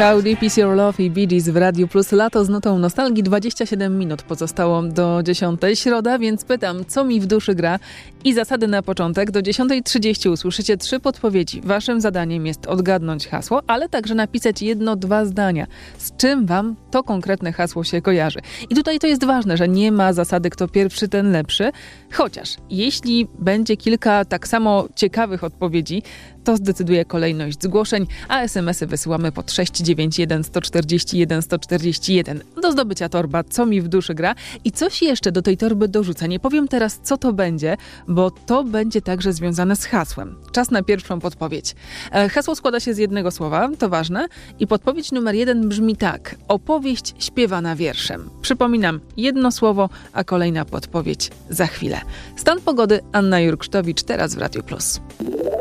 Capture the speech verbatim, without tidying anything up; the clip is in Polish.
How Deep Is Your Love i Bee Gees w Radiu Plus. Lato z nutą nostalgii. dwadzieścia siedem minut pozostało do dziesiątej. Środa, więc pytam, co mi w duszy gra. I zasady na początek. Do dziesiątej trzydzieści usłyszycie trzy podpowiedzi. Waszym zadaniem jest odgadnąć hasło, ale także napisać jedno, dwa zdania. Z czym wam to konkretne hasło się kojarzy. I tutaj to jest ważne, że nie ma zasady kto pierwszy, ten lepszy. Chociaż jeśli będzie kilka tak samo ciekawych odpowiedzi, to zdecyduje kolejność zgłoszeń, a es em esy wysyłamy pod sześć dziewięć jeden sto czterdzieści jeden sto czterdzieści jeden. Do zdobycia torba Co mi w duszy gra i coś jeszcze do tej torby dorzucę. Nie powiem teraz, co to będzie, bo to będzie także związane z hasłem. Czas na pierwszą podpowiedź. E, hasło składa się z jednego słowa, to ważne, i podpowiedź numer jeden brzmi tak. Opowieść śpiewana wierszem. Przypominam, jedno słowo, a kolejna podpowiedź za chwilę. Stan pogody Anna Jurksztowicz, teraz w Radiu Plus.